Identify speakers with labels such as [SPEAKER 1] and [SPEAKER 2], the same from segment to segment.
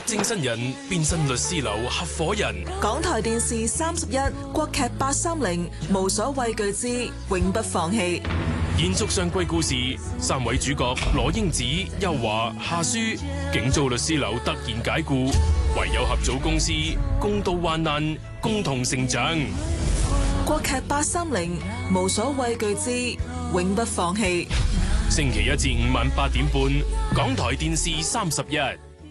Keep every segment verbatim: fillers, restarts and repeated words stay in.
[SPEAKER 1] 證新人變身律師樓合伙人。
[SPEAKER 2] 港台電視三十一國劇八三零無所畏懼之永不放棄。
[SPEAKER 1] 延續上季故事，三位主角羅英子、邱華、夏舒，竟遭律師樓突然解雇，唯有合組公司，共度患難，共同成長。
[SPEAKER 2] 國劇八三零無所畏懼之永不放棄。
[SPEAKER 1] 星期一至五晚八點半，港台電視三十一。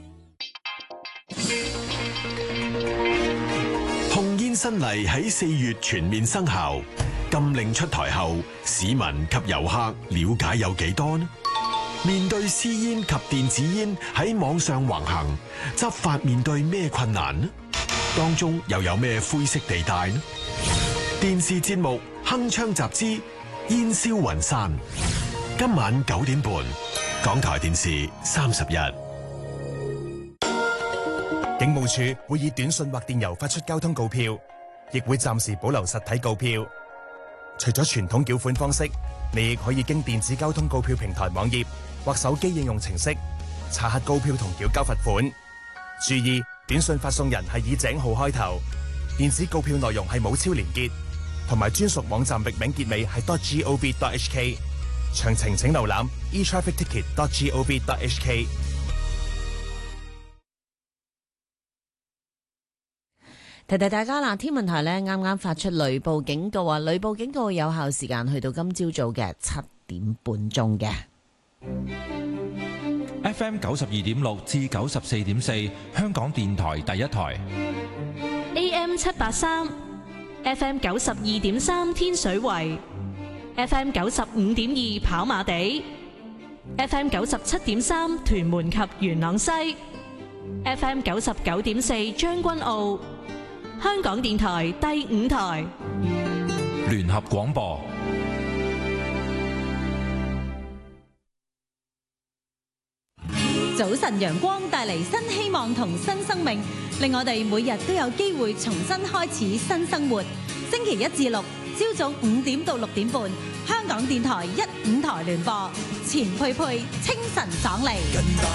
[SPEAKER 3] 控煙新例喺四月全面生效。禁令出台後，市民及遊客了解有幾多呢？面對私煙及電子煙喺網上橫行，執法面對咩困難呢？當中又有咩灰色地帶呢？電視節目《鏗鏘集之煙消雲散》，今晚九點半，港台電視三十一。
[SPEAKER 4] 警務處會以短信或電郵發出交通告票，亦會暫時保留實體告票。除咗傳統繳款方式，你亦可以經電子交通告票平台網頁或手機應用程式查核告票同繳交罰款。注意，短信發送人係以井號開頭，電子告票內容係冇超連結，同埋專屬網站域名結尾係 .gov.hk。詳情請瀏覽 e traffic ticket dot gov dot h k。
[SPEAKER 5] 提提大家啦，天文台呢啱啱發出雷暴警告啊！雷暴警告有效時間去到今朝早嘅七點半鐘嘅。
[SPEAKER 6] F M 九十二點六至九十四點四，香港電台第一台。
[SPEAKER 7] A M 七八三，F M 九十二點三天水圍，F M 九十五點二跑馬地，F M 九十七點三屯門及元朗西，F M 九十九點四將軍澳。香港電台第五台
[SPEAKER 6] 聯合廣播。
[SPEAKER 8] 早晨陽光帶嚟新希望同新生命，令我哋每日都有機會重新開始新生活。星期一至六朝早五點到六點半，香港電台一五台聯播，錢佩佩清晨爽利。